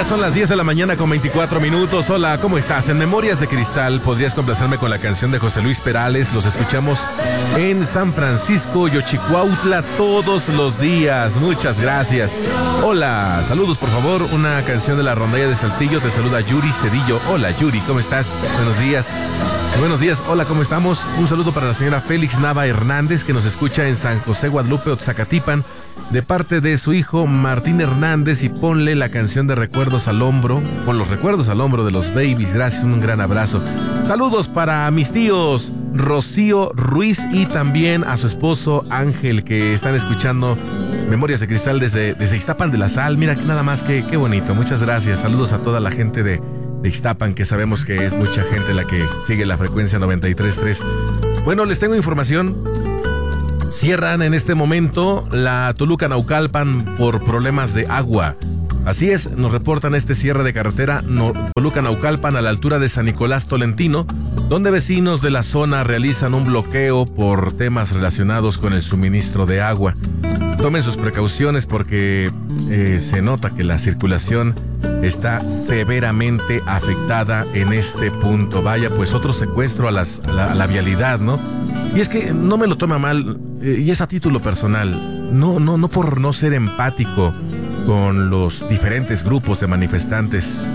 días, son las 10 de la mañana con 24 minutos. Hola, ¿cómo estás? En Memorias de Cristal, ¿podrías complacerme con la canción de José Luis Perales? Los escuchamos en San Francisco, Xochicuautla, todos los días. Muchas gracias. Hola, saludos por favor, una canción de la rondalla de Saltillo. Te saluda Yuri Cedillo. Hola Yuri, ¿cómo estás? Buenos días. Buenos días, hola, ¿cómo estamos? Un saludo para la señora Félix Nava Hernández, que nos escucha en San José Guadalupe, Otzacatipan, de parte de su hijo Martín Hernández, y ponle la canción de Recuerdos al Hombro, con los recuerdos al hombro de los Babies. Gracias, un gran abrazo. Saludos para mis tíos Rocío Ruiz y también a su esposo Ángel, que están escuchando Memorias de Cristal desde Ixtapan de la Sal. Mira, nada más que qué bonito. Muchas gracias. Saludos a toda la gente de Ixtapan, que sabemos que es mucha gente la que sigue la frecuencia 93.3. Bueno, les tengo información. Cierran en este momento la Toluca-Naucalpan por problemas de agua. Así es, nos reportan este cierre de carretera Toluca-Naucalpan a la altura de San Nicolás Tolentino, donde vecinos de la zona realizan un bloqueo por temas relacionados con el suministro de agua. Tomen sus precauciones porque se nota que la circulación está severamente afectada en este punto. Vaya, pues otro secuestro a la vialidad, ¿no? Y es que no me lo toma mal, y es a título personal, no por no ser empático con los diferentes grupos de manifestantes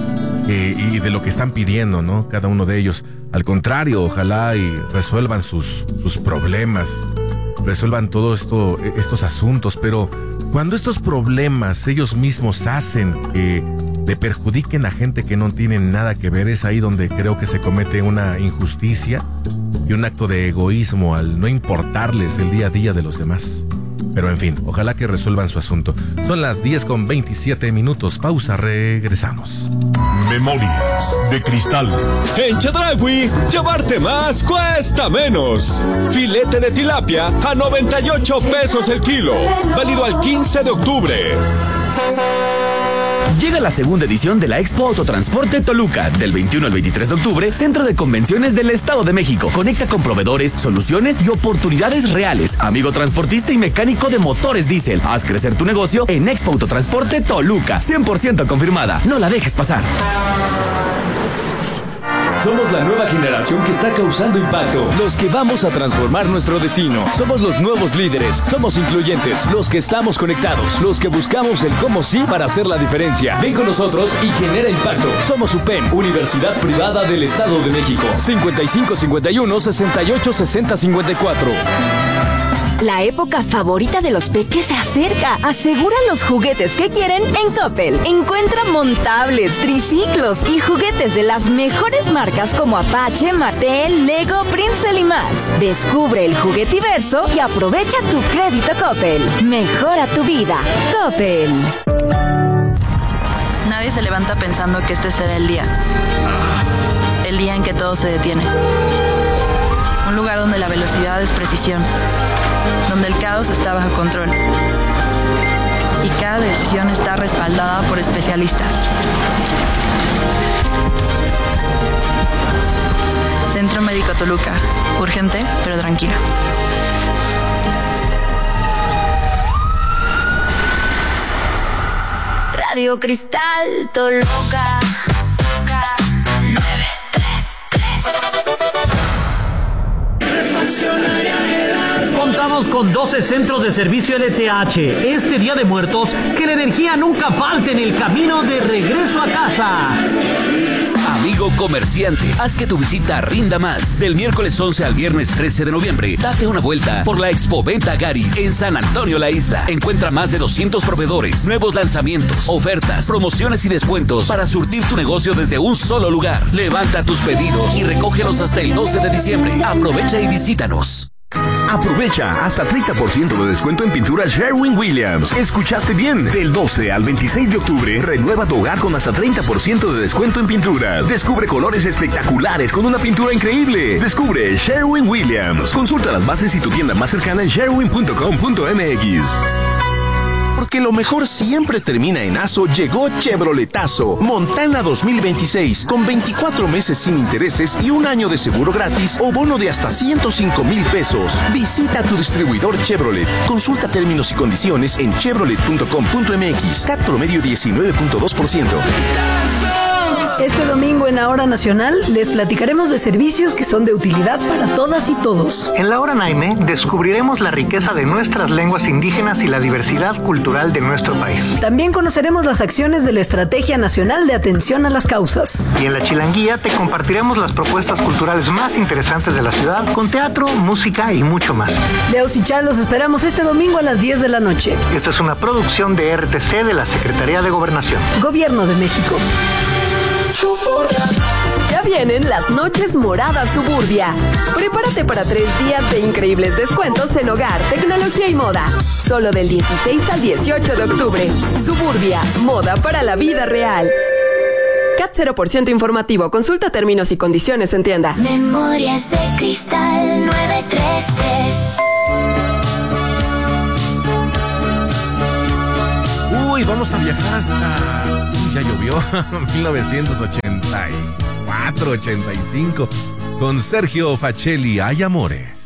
y de lo que están pidiendo, ¿no? Cada uno de ellos. Al contrario, ojalá y resuelvan sus problemas, resuelvan todos estos asuntos, pero cuando estos problemas ellos mismos hacen que le perjudiquen a gente que no tiene nada que ver, es ahí donde creo que se comete una injusticia y un acto de egoísmo al no importarles el día a día de los demás. Pero en fin, ojalá que resuelvan su asunto. Son las 10:27. Pausa, regresamos. Memorias de Cristal. En Chedraui, llevarte más cuesta menos. Filete de tilapia a 98 pesos el kilo. Válido al 15 de octubre. Llega la segunda edición de la Expo Autotransporte Toluca, del 21 al 23 de octubre, Centro de Convenciones del Estado de México. Conecta con proveedores, soluciones y oportunidades reales. Amigo transportista y mecánico de motores diésel. Haz crecer tu negocio en Expo Autotransporte Toluca. 100% confirmada. No la dejes pasar. Somos la nueva generación que está causando impacto, los que vamos a transformar nuestro destino. Somos los nuevos líderes, somos incluyentes, los que estamos conectados, los que buscamos el cómo sí para hacer la diferencia. Ven con nosotros y genera impacto. Somos UPEM, Universidad Privada del Estado de México. 5551-686054. La época favorita de los peques se acerca. Asegura los juguetes que quieren en Coppel. Encuentra montables, triciclos y juguetes de las mejores marcas como Apache, Mattel, Lego, Princeton y más. Descubre el juguetiverso y aprovecha tu crédito Coppel. Mejora tu vida. Coppel. Nadie se levanta pensando que este será el día. El día en que todo se detiene. Un lugar donde la velocidad es precisión. Donde el caos está bajo control y cada decisión está respaldada por especialistas. Centro Médico Toluca. Urgente, pero tranquilo. Radio Cristal Toluca 933. Contamos con 12 centros de servicio LTH. Este Día de Muertos, que la energía nunca falte en el camino de regreso a casa. Amigo comerciante, haz que tu visita rinda más. Del miércoles 11 al viernes 13 de noviembre, date una vuelta por la Expo Venta Garis en San Antonio La Isla. Encuentra más de 200 proveedores, nuevos lanzamientos, ofertas, promociones y descuentos para surtir tu negocio desde un solo lugar. Levanta tus pedidos y recógelos hasta el 12 de diciembre. Aprovecha y visítanos. Aprovecha hasta 30% de descuento en pintura Sherwin-Williams. ¿Escuchaste bien? Del 12 al 26 de octubre, renueva tu hogar con hasta 30% de descuento en pinturas. Descubre colores espectaculares con una pintura increíble. Descubre Sherwin-Williams. Consulta las bases y tu tienda más cercana en sherwin.com.mx. Porque lo mejor siempre termina en aso, llegó Chevroletazo. Montana 2026, con 24 meses sin intereses y un año de seguro gratis o bono de hasta 105,000 pesos. Visita tu distribuidor Chevrolet. Consulta términos y condiciones en chevrolet.com.mx. CAT promedio 19.2%. Este domingo en la Hora Nacional les platicaremos de servicios que son de utilidad para todas y todos. En la Hora Naime descubriremos la riqueza de nuestras lenguas indígenas y la diversidad cultural de nuestro país. También conoceremos las acciones de la Estrategia Nacional de Atención a las Causas. Y en la Chilanguía te compartiremos las propuestas culturales más interesantes de la ciudad, con teatro, música y mucho más. Leos y Chá los esperamos este domingo a las 10 de la noche. Esta es una producción de RTC de la Secretaría de Gobernación. Gobierno de México. Ya vienen las noches moradas Suburbia. Prepárate para 3 días de increíbles descuentos en hogar, tecnología y moda. Solo del 16 al 18 de octubre. Suburbia, moda para la vida real. CAT 0% informativo. Consulta términos y condiciones en tienda. Memorias de Cristal 933. Uy, vamos a viajar hasta... ya llovió, 1984, 85, con Sergio Facelli, Hay Amores.